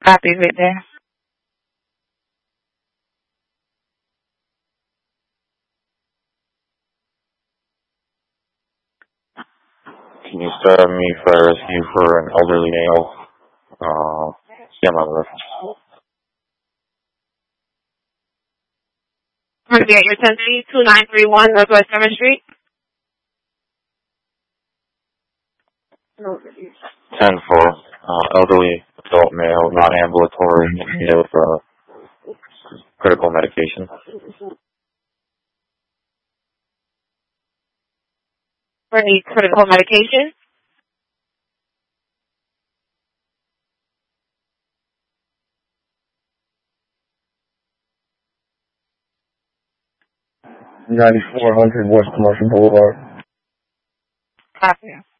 Copy right there. Can you start me fire rescue for an elderly male? Semi lift. I'm going to be at your 10-2931 Northwest Summer Street. 10-4. Elderly adult male, non-ambulatory, needed critical medication. For any critical medication. $9,400 West Commercial Boulevard. Copy.